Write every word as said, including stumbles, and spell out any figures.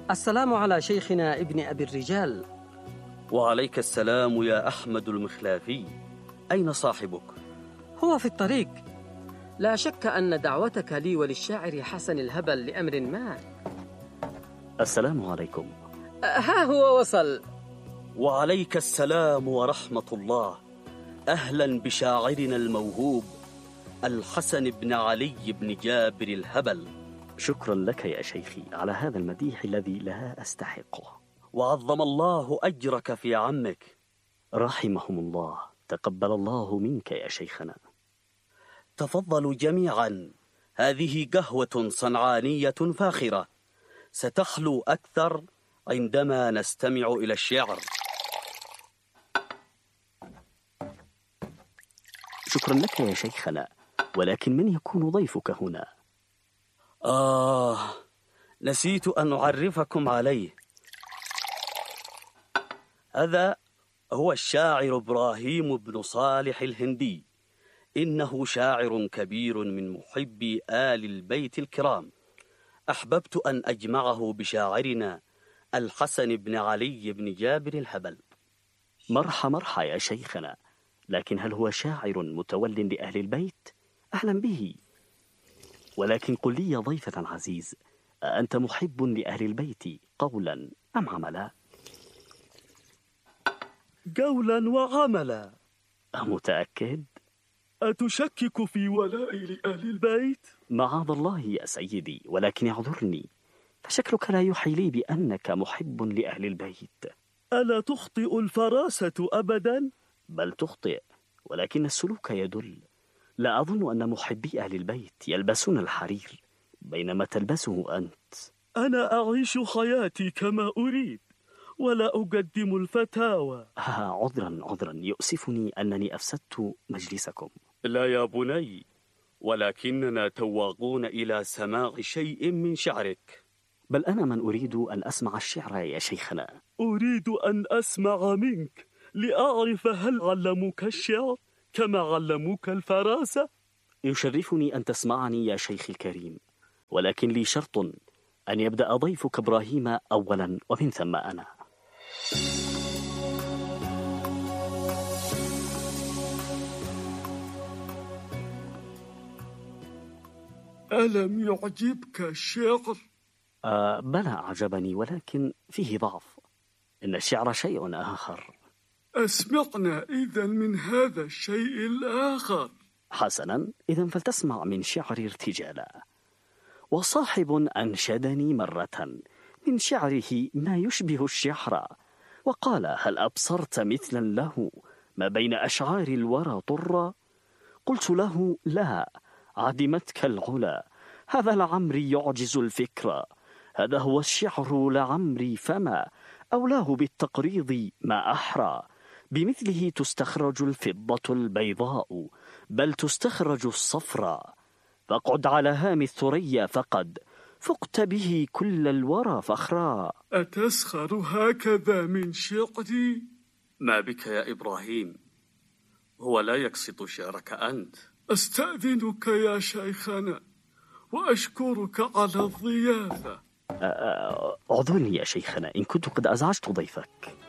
السلام على شيخنا ابن أبي الرجال. وعليك السلام يا أحمد المخلافي. أين صاحبك؟ هو في الطريق. لا شك أن دعوتك لي وللشاعر حسن الهبل لأمر ما. السلام عليكم. ها هو وصل. وعليك السلام ورحمة الله. أهلا بشاعرنا الموهوب الحسن بن علي بن جابر الهبل. شكرا لك يا شيخي على هذا المديح الذي لا أستحقه. وعظم الله أجرك في عمك. رحمهم الله. تقبل الله منك يا شيخنا. تفضلوا جميعا، هذه قهوة صنعانية فاخرة ستخلو أكثر عندما نستمع إلى الشعر. شكرا لك يا شيخنا، ولكن من يكون ضيفك هنا؟ آه، نسيت أن أعرفكم عليه. هذا هو الشاعر إبراهيم بن صالح الهندي. إنه شاعر كبير من محبي آل البيت الكرام. أحببت أن أجمعه بشاعرنا الحسن بن علي بن جابر الهبل. مرحى مرحى يا شيخنا، لكن هل هو شاعر متول لأهل البيت؟ أهلا به. ولكن قل لي يا ضيفة عزيز، أنت محب لأهل البيت قولا أم عملا؟ قولا وعملا. أمتأكد؟ أتشكك في ولائي لأهل البيت؟ معاذ الله يا سيدي، ولكن اعذرني، فشكلك لا يوحي لي بأنك محب لأهل البيت. ألا تخطئ الفراسة أبدا؟ بل تخطئ، ولكن السلوك يدل. لا أظن أن محبي أهل البيت يلبسون الحرير بينما تلبسه أنت. أنا أعيش حياتي كما أريد ولا أقدم الفتاوى. آه عذرا عذرا، يؤسفني أنني أفسدت مجلسكم. لا يا بني، ولكننا تواقون إلى سماع شيء من شعرك. بل أنا من أريد أن أسمع الشعر يا شيخنا. أريد أن أسمع منك لأعرف هل علموك الشعر كما علموك الفراسة؟ يشرفني أن تسمعني يا شيخي الكريم، ولكن لي شرط، أن يبدأ ضيفك إبراهيم أولا ومن ثم أنا. ألم يعجبك الشعر؟ آه بلى أعجبني، ولكن فيه ضعف. إن الشعر شيء آخر. أسمعنا إذن من هذا الشيء الآخر. حسنا، إذن فلتسمع من شعري ارتجالا. وصاحب أنشدني مرة من شعره ما يشبه الشعر، وقال: هل أبصرت مثلا له ما بين أشعار الورى طرا؟ قلت له: لا، عدمتك العلا، هذا لعمري يعجز الفكرة، هذا هو الشعر لعمري، فما أولاه بالتقريض ما أحرى، بمثله تستخرج الفضة البيضاء، بل تستخرج الصفراء، فاقعد على هام الثريا فقد فقت به كل الورى فخرا. أتسخر هكذا من شعري؟ ما بك يا إبراهيم، هو لا يقصد شعرك أنت. أستأذنك يا شيخنا وأشكرك على الضيافة. أعذرني يا شيخنا إن كنت قد أزعجت ضيفك.